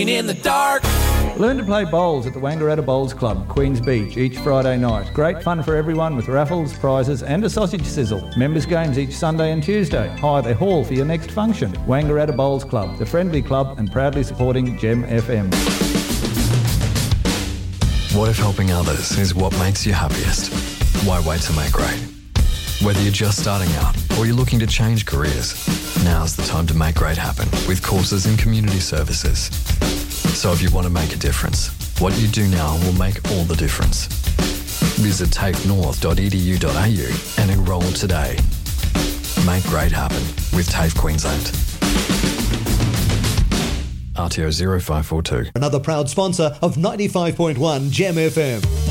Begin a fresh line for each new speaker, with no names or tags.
shooting in the dark.
Learn to play bowls at the Wangaratta Bowls Club, Queens Beach, each Friday night. Great fun for everyone with raffles, prizes and a sausage sizzle. Members' games each Sunday and Tuesday. Hire the hall for your next function. Wangaratta Bowls Club, the friendly club and proudly supporting Gem FM.
What if helping others is what makes you happiest? Why wait to make great? Whether you're just starting out or you're looking to change careers, now's the time to make great happen with courses in community services. So if you want to make a difference, what you do now will make all the difference. Visit tafenorth.edu.au and enrol today. Make great happen with TAFE Queensland. RTO 0542.
Another proud sponsor of 95.1 Gem FM.